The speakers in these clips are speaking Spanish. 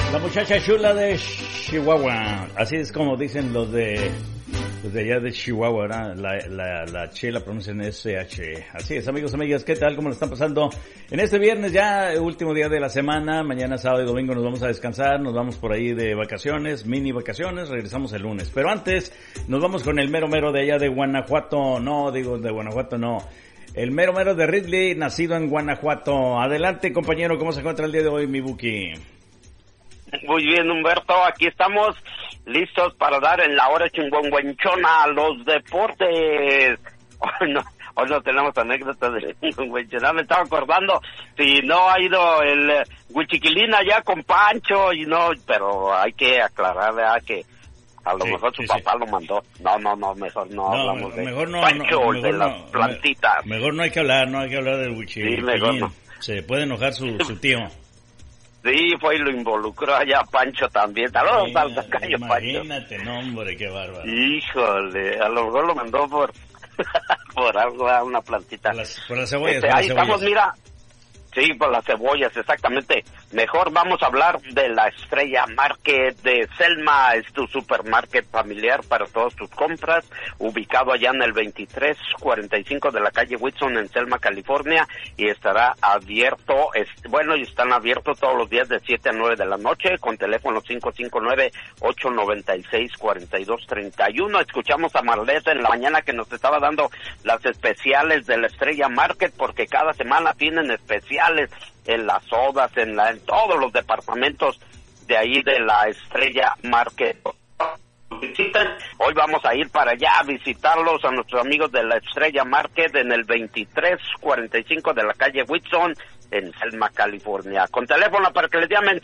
La muchacha chula de Chihuahua, así es como dicen los de allá de Chihuahua, ¿verdad? La Che la pronuncian SH. Así es, amigos, amigas, ¿qué tal? ¿Cómo lo están pasando? En este viernes ya, último día de la semana, mañana sábado y domingo nos vamos a descansar, nos vamos por ahí de vacaciones, mini vacaciones, regresamos el lunes. Pero antes, nos vamos con el mero mero de allá de Guanajuato, de Guanajuato no. El mero mero de Ridley, nacido en Guanajuato. Adelante, compañero, ¿cómo se encuentra el día de hoy, mi Buki? Muy bien, Humberto, aquí estamos listos para dar en la hora chingüengüenchona a los deportes. Hoy no tenemos anécdotas de chingüengüenchona, me estaba acordando si no ha ido el Huichiquilín allá con Pancho y no, pero hay que aclarar, ¿verdad? Que a lo mejor su papá lo mandó. No, mejor no hablamos de Pancho, de las plantitas. Mejor no hay que hablar del Huichiquilín. Sí, mejor no. Se puede enojar su tío. Sí, fue y lo involucró allá Pancho también. Saludos al tacaño Pancho. Imagínate, no, hombre, qué bárbaro. Híjole, a lo mejor lo mandó por algo, a una plantita. Por las cebollas. Ahí estamos, mira. Sí, por las cebollas, exactamente. Mejor vamos a hablar de la Estrella Market de Selma. Es tu supermarket familiar para todas tus compras, ubicado allá en el 2345 de la calle Whitson en Selma, California, y estará abierto, y están abiertos todos los días de 7 a 9 de la noche, con teléfono 559-896-4231. Escuchamos a Marleta en la mañana que nos estaba dando las especiales de la Estrella Market, porque cada semana tienen especiales en las sodas, en todos los departamentos de ahí de la Estrella Market. Hoy vamos a ir para allá a visitarlos a nuestros amigos de la Estrella Market en el 2345 de la calle Whitson en Selma, California. Con teléfono para que les llamen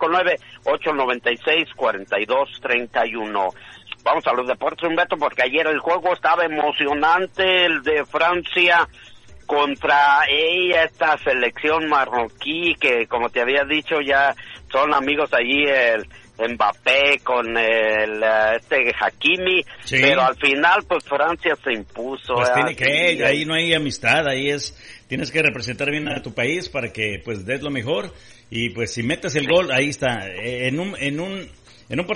559-896-4231. Vamos a los deportes, Humberto, porque ayer el juego estaba emocionante, el de Francia contra esta selección marroquí, que como te había dicho ya son amigos allí, el Mbappé con el Hakimi, sí. Pero al final pues Francia se impuso. Pues tiene que, ahí no hay amistad, tienes que representar bien a tu país para que pues des lo mejor, y pues si metes el gol, ahí está, en un